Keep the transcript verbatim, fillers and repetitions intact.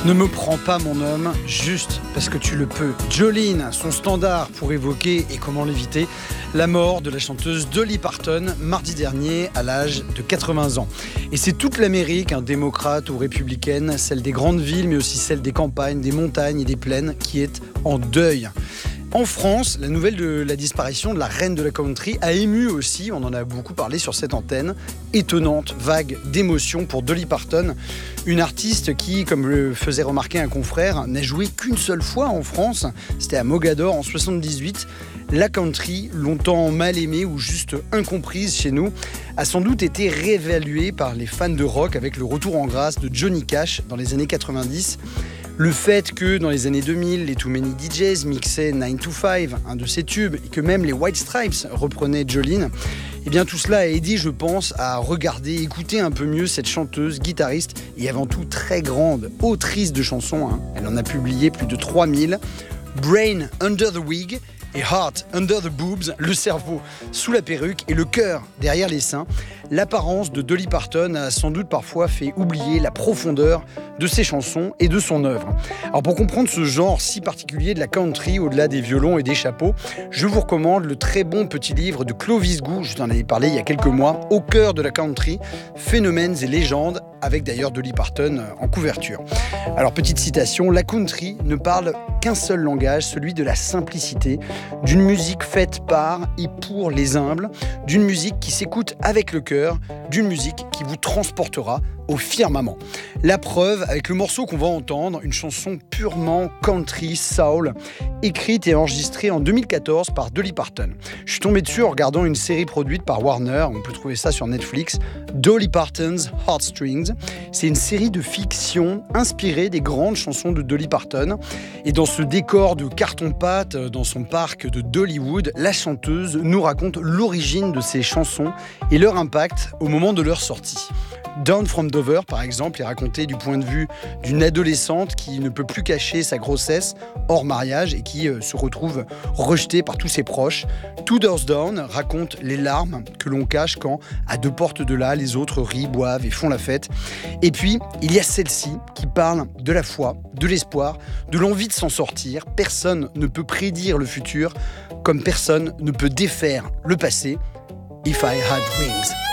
Ne me prends pas mon homme, juste parce que tu le peux. Jolene, son standard pour évoquer, et comment l'éviter, la mort de la chanteuse Dolly Parton mardi dernier à l'âge de quatre-vingts ans. Et c'est toute l'Amérique, hein, démocrate ou républicaine, celle des grandes villes mais aussi celle des campagnes, des montagnes et des plaines qui est en deuil. En France, la nouvelle de la disparition de la reine de la country a ému aussi, on en a beaucoup parlé sur cette antenne, étonnante vague d'émotions pour Dolly Parton, une artiste qui, comme le faisait remarquer un confrère, n'a joué qu'une seule fois en France, c'était à Mogador en soixante-dix-huit. La country, longtemps mal aimée ou juste incomprise chez nous, a sans doute été réévaluée par les fans de rock avec le retour en grâce de Johnny Cash dans les années quatre-vingt-dix. Le fait que dans les années deux mille, les Too Many D Js mixaient nine to five, un de ses tubes, et que même les White Stripes reprenaient Jolene, eh bien tout cela a aidé, je pense, à regarder, écouter un peu mieux cette chanteuse, guitariste et avant tout très grande autrice de chansons. Hein. Elle en a publié plus de trois mille. Brain Under the Wig et Heart Under the Boobs, le cerveau sous la perruque et le cœur derrière les seins. L'apparence de Dolly Parton a sans doute parfois fait oublier la profondeur de ses chansons et de son œuvre. Alors pour comprendre ce genre si particulier de la country, au-delà des violons et des chapeaux, je vous recommande le très bon petit livre de Clovis Gou, je t'en avais parlé il y a quelques mois, Au cœur de la country, phénomènes et légendes, avec d'ailleurs Dolly Parton en couverture. Alors petite citation, la country ne parle qu'un seul langage, celui de la simplicité, d'une musique faite par et pour les humbles, d'une musique qui s'écoute avec le cœur, d'une musique qui vous transportera au firmament. La preuve avec le morceau qu'on va entendre, une chanson purement country soul, écrite et enregistrée en deux mille quatorze par Dolly Parton. Je suis tombé dessus en regardant une série produite par Warner, on peut trouver ça sur Netflix, Dolly Parton's Heartstrings. C'est une série de fiction inspirée des grandes chansons de Dolly Parton. Et dans ce décor de carton-pâte, dans son parc de Dollywood, la chanteuse nous raconte l'origine de ces chansons et leur impact au moment de leur sortie. Down from Dover, par exemple, est raconté du point de vue d'une adolescente qui ne peut plus cacher sa grossesse hors mariage et qui euh, se retrouve rejetée par tous ses proches. Two Doors Down raconte les larmes que l'on cache quand, à deux portes de là, les autres rient, boivent et font la fête. Et puis, il y a celle-ci qui parle de la foi, de l'espoir, de l'envie de s'en sortir. Personne ne peut prédire le futur, comme personne ne peut défaire le passé. If I Had Wings.